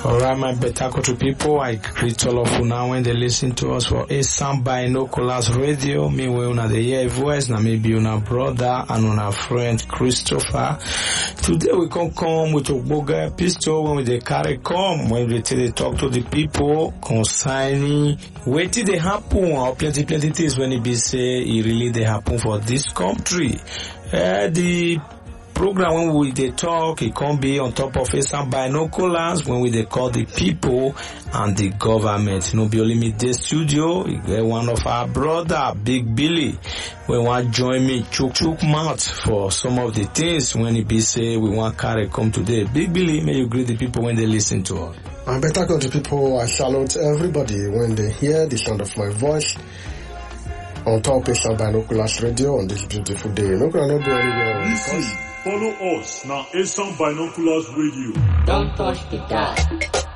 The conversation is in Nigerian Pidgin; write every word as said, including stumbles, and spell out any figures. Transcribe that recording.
Alright, my better country people, I greet all of you now when they listen to us for a Sound Binoculars Radio. Me we una the hear voice, na maybe una brother and una friend Christopher. Today we can come with a boga pistol when we dey carry come, when we tell they talk to the people concerning what did they happen or plenty plenty things when it be say it really they happen for this country. Uh, the program when we they talk, it can be on top of some binoculars when we they call the people and the government. No be only me this studio, one of our brother, Big Billy, we want join me chook chook mouth for some of the things when it be say we want carry come today. Big Billy, may you greet the people when they listen to us. My better country people, I salute everybody when they hear the sound of my voice on top of some binoculars radio on this beautiful day. No gonna go anywhere. Listen, follow us now. Asan Binoculars Radio. Don't touch the dial.